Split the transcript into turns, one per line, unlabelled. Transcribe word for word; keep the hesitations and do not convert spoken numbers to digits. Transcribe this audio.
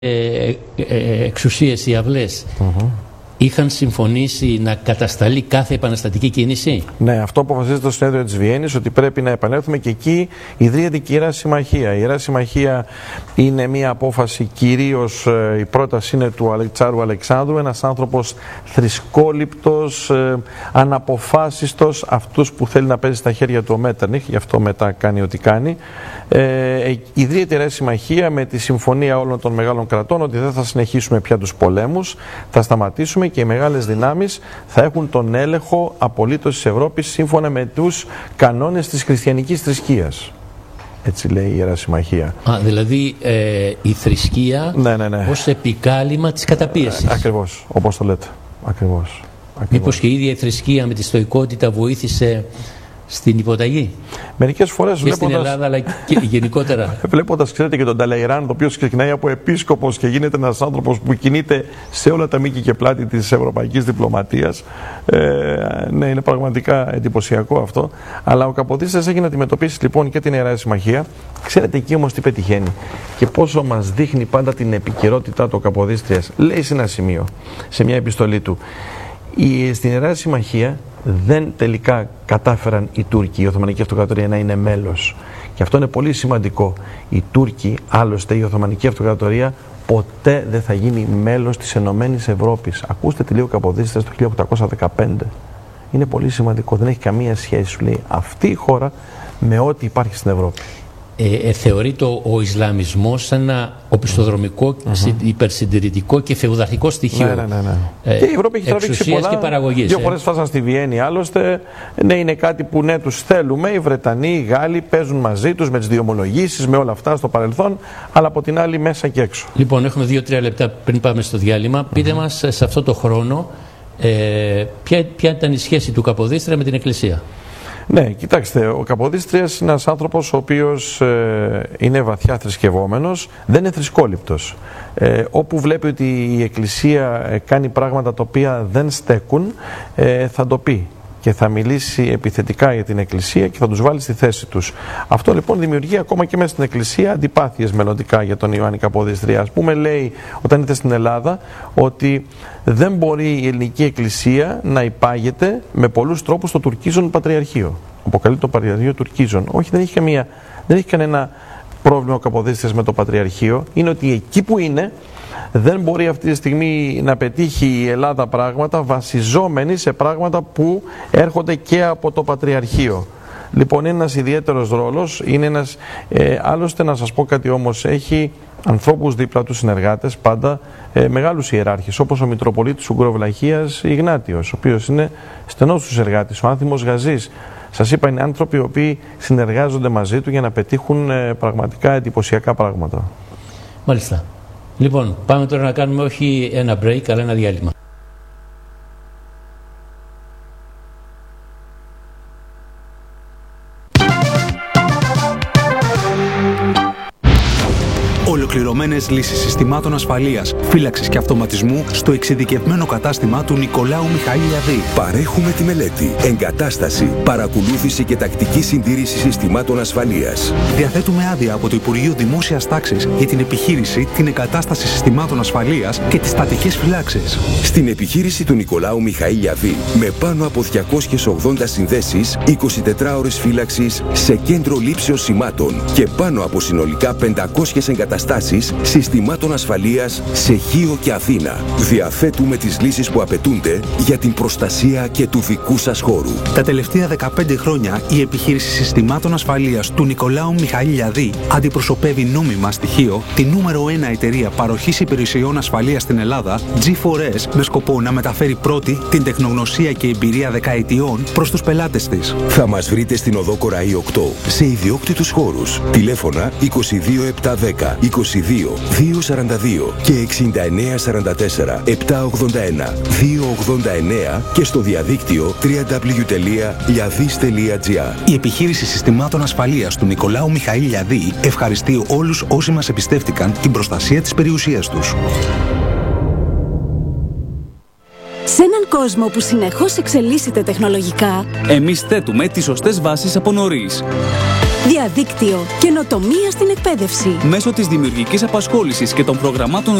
ε, ε, εξουσίες οι αυλές mm-hmm. είχαν συμφωνήσει να κατασταλεί κάθε επαναστατική κίνηση.
Ναι, αυτό αποφασίζεται στο συνέδριο της Βιέννης, ότι πρέπει να επανέλθουμε, και εκεί ιδρύεται και η Ιερά Συμμαχία. Η Ιερά Συμμαχία είναι μια απόφαση, κυρίως η πρόταση είναι του Αλεξάρου Αλεξάνδρου, ένας άνθρωπος θρησκόληπτος, ε, αναποφάσιστος, αυτούς που θέλει να παίζει στα χέρια του ο Μέττερνιχ, γι' αυτό μετά κάνει ό,τι κάνει. Ε, ιδρύεται η Ιερά Συμμαχία με τη συμφωνία όλων των μεγάλων κρατών ότι δεν θα συνεχίσουμε πια τους πολέμους, θα σταματήσουμε και οι μεγάλες δυνάμεις θα έχουν τον έλεγχο απολύτως της Ευρώπης σύμφωνα με τους κανόνες της χριστιανικής θρησκείας. Έτσι λέει η Ιερά Συμμαχία.
Α, δηλαδή ε, η θρησκεία
ναι, ναι, ναι.
ως επικάλυμα της καταπίεσης.
Ε, ακριβώς, όπως το λέτε. Ακριβώς. Ακριβώς.
Μήπως και η ίδια η θρησκεία με τη στοικότητα βοήθησε στην υποταγή.
Μερικές φορές
και
βλέποντας...
στην Ελλάδα, αλλά και γενικότερα.
Βλέποντας, ξέρετε, και τον Ταλαϊράν, ο οποίος ξεκινάει από επίσκοπος και γίνεται ένας άνθρωπος που κινείται σε όλα τα μήκη και πλάτη της ευρωπαϊκής διπλωματίας. Ε, ναι, είναι πραγματικά εντυπωσιακό αυτό. Αλλά ο Καποδίστριας έχει να αντιμετωπίσει λοιπόν και την Ιερά Συμμαχία. Ξέρετε εκεί όμως τι πετυχαίνει και πόσο μας δείχνει πάντα την επικαιρότητά του ο Καποδίστριας. Λέει σε ένα σημείο, σε μια επιστολή του, η, στην Ιερά Συμμαχία δεν τελικά κατάφεραν οι Τούρκοι, η Οθωμανική Αυτοκρατορία, να είναι μέλος. Και αυτό είναι πολύ σημαντικό. Οι Τούρκοι, άλλωστε η Οθωμανική Αυτοκρατορία, ποτέ δεν θα γίνει μέλος της Ενωμένης Ευρώπης. Ακούστε τι λέει ο Καποδίστριας το χίλια οκτακόσια δεκαπέντε. Είναι πολύ σημαντικό. Δεν έχει καμία σχέση, σου λέει, αυτή η χώρα με ό,τι υπάρχει στην Ευρώπη.
Ε, ε, θεωρείται ο, ο Ισλαμισμός σαν ένα οπισθοδρομικό, mm-hmm. υπερσυντηρητικό και φεουδαρχικό στοιχείο.
Ναι, ναι, ναι, ναι. Ε, και η Ευρώπη έχει τραβήξει πολλά.
Και παραγωγής,
δύο
ε.
φορές φτάσαν στη Βιέννη, άλλωστε. Ναι, είναι κάτι που ναι, τους θέλουμε. Οι Βρετανοί, οι Γάλλοι παίζουν μαζί τους με τις διομολογήσεις, με όλα αυτά στο παρελθόν, αλλά από την άλλη μέσα και έξω.
Λοιπόν, έχουμε δύο-τρία λεπτά πριν πάμε στο διάλειμμα. Mm-hmm. Πείτε μας σε αυτό το χρόνο ε, ποια, ποια ήταν η σχέση του Καποδίστρια με την Εκκλησία.
Ναι, κοιτάξτε, ο Καποδίστριας είναι ένας άνθρωπος ο οποίος ε, είναι βαθιά θρησκευόμενος, δεν είναι θρησκόληπτος. Ε, όπου βλέπει ότι η Εκκλησία ε, κάνει πράγματα τα οποία δεν στέκουν, ε, θα το πει και θα μιλήσει επιθετικά για την Εκκλησία και θα τους βάλει στη θέση τους. Αυτό λοιπόν δημιουργεί ακόμα και μέσα στην Εκκλησία αντιπάθειες μελλοντικά για τον Ιωάννη Καποδίστρια. Ας πούμε, λέει όταν ήρθε στην Ελλάδα ότι δεν μπορεί η ελληνική Εκκλησία να υπάγεται με πολλούς τρόπους στο τουρκίζον πατριαρχείο. Αποκαλεί το πατριαρχείο τουρκίζον. Όχι, δεν έχει, καμία, δεν έχει κανένα πρόβλημα ο Καποδίστριας με το πατριαρχείο. Είναι ότι εκεί που είναι δεν μπορεί αυτή τη στιγμή να πετύχει η Ελλάδα πράγματα βασιζόμενη σε πράγματα που έρχονται και από το πατριαρχείο. Λοιπόν, είναι ένας ιδιαίτερος ρόλος, είναι ένας, ε, άλλωστε να σας πω κάτι όμως, έχει ανθρώπους δίπλα του, συνεργάτες, πάντα ε, μεγάλους ιεράρχες, όπως ο Μητροπολίτης Ουγγροβλαχίας Ιγνάτιος, ο οποίος είναι στενός τους εργάτης, ο Άνθιμος Γαζής. Σας είπα, είναι άνθρωποι οι οποίοι συνεργάζονται μαζί του για να πετύχουν ε, πραγματικά εντυπωσιακά πράγματα.
Μάλιστα. Λοιπόν, πάμε τώρα να κάνουμε όχι ένα break, αλλά ένα διάλειμμα.
Ολοκληρωμένες λύσεις συστημάτων ασφαλείας, φύλαξης και αυτοματισμού στο εξειδικευμένο κατάστημα του Νικολάου Μιχαήλιαδη.
Παρέχουμε τη μελέτη, εγκατάσταση, παρακολούθηση και τακτική συντήρηση συστημάτων ασφαλείας.
Διαθέτουμε άδεια από το Υπουργείο Δημόσιας Τάξης για την επιχείρηση, την εγκατάσταση συστημάτων ασφαλείας και τις στατικές φυλάξεις.
Στην επιχείρηση του Νικολάου Μιχαήλιαδη, με πάνω από διακόσιες ογδόντα συνδέσεις, εικοσιτετρά ώρες φύλαξης σε κέντρο λήψεως σημάτων και πάνω από συνολικά πεντακόσιες εγκαταστάσεις συστημάτων ασφαλείας σε Χίο και Αθήνα. Διαθέτουμε τις λύσεις που απαιτούνται για την προστασία και του δικού σας χώρου.
Τα τελευταία δεκαπέντε χρόνια η επιχείρηση συστημάτων ασφαλείας του Νικολάου Μιχαήλιαδη αντιπροσωπεύει νόμιμα στοιχείο τη νούμερο ένα εταιρεία παροχής υπηρεσιών ασφαλείας στην Ελλάδα, τζι φορ ες, με σκοπό να μεταφέρει πρώτη την τεχνογνωσία και εμπειρία δεκαετιών προς τους πελάτες της.
Θα μας βρείτε στην οδό Κοραή οκτώ σε ιδιόκτητους χώρους. Τηλέφωνα είκοσι δύο επτακόσια δέκα είκοσι δύο διακόσια σαράντα δύο και εξήντα εννέα σαράντα τέσσερα επτακόσια ογδόντα ένα διακόσια ογδόντα εννέα και στο διαδίκτυο double-u double-u double-u τελεία liadis τελεία gr.
Η επιχείρηση συστημάτων ασφαλείας του Νικολάου Μιχαήλιαδη ευχαριστεί όλους όσοι μας εμπιστεύτηκαν την προστασία της περιουσίας τους.
Σε έναν κόσμο που συνεχώς εξελίσσεται τεχνολογικά,
εμείς θέτουμε τις σωστές βάσεις από νωρίς.
Διαδίκτυο. Καινοτομία στην εκπαίδευση.
Μέσω της δημιουργικής απασχόλησης και των προγραμμάτων